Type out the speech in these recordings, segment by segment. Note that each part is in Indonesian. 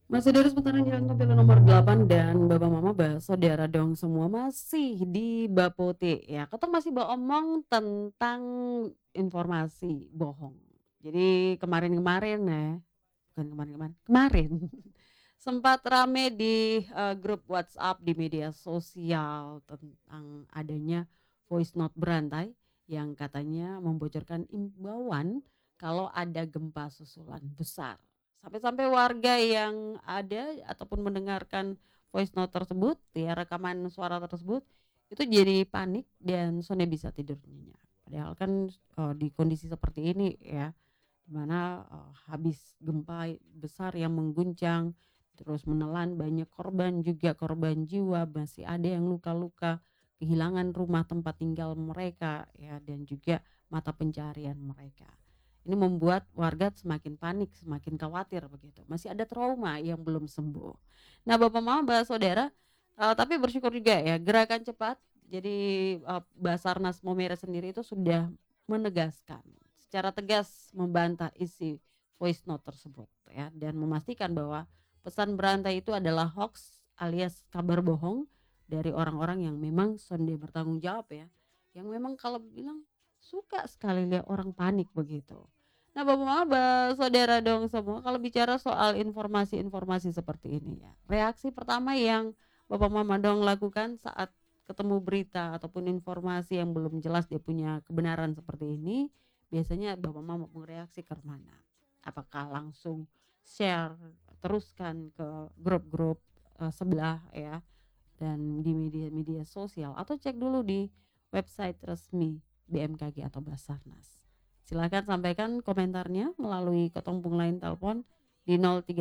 Masih dari seputaran Jalan Tol nomor 8 dan Bapak Mama saudara dong semua masih di Bapote ya. Kita masih omong tentang informasi bohong. Jadi kemarin-kemarin ya, bukan kemarin-kemarin, kemarin sempat rame di grup WhatsApp di media sosial tentang adanya voice note berantai yang katanya membocorkan imbauan kalau ada gempa susulan besar. Sampai-sampai warga yang ada ataupun mendengarkan voice note tersebut, ya rekaman suara tersebut, itu jadi panik dan Sone bisa tidur nyenyak. Padahal kan di kondisi seperti ini ya, di mana habis gempa besar yang mengguncang, terus menelan banyak korban juga korban jiwa, masih ada yang luka-luka, kehilangan rumah tempat tinggal mereka ya dan juga mata pencaharian mereka. Ini membuat warga semakin panik, semakin khawatir begitu. Masih ada trauma yang belum sembuh. Nah, Bapak Mama, Saudara, tapi bersyukur juga ya gerakan cepat. Jadi Basarnas Maumere sendiri itu sudah menegaskan secara tegas membantah isi voice note tersebut ya dan memastikan bahwa pesan berantai itu adalah hoax alias kabar bohong dari orang-orang yang memang sonde bertanggung jawab ya. Yang memang kalau bilang suka sekali lihat orang panik begitu. Nah, Bapak Maba, saudara dong semua, kalau bicara soal informasi-informasi seperti ini ya, reaksi pertama yang Bapak Mama dong lakukan saat ketemu berita ataupun informasi yang belum jelas dia punya kebenaran seperti ini, biasanya Bapak Mama bereaksi ke mana? Apakah langsung share, teruskan ke grup-grup sebelah ya, dan di media-media sosial atau cek dulu di website resmi BMKG atau Basarnas. Silakan sampaikan komentarnya melalui ketumpung line telepon di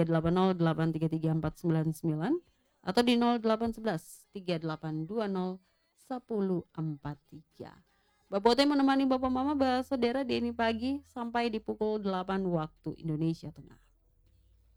0380833499 atau di 0811 3820 1043. Bapak menemani Bapak Mama saudara di ini pagi sampai di pukul 8 waktu Indonesia Tengah.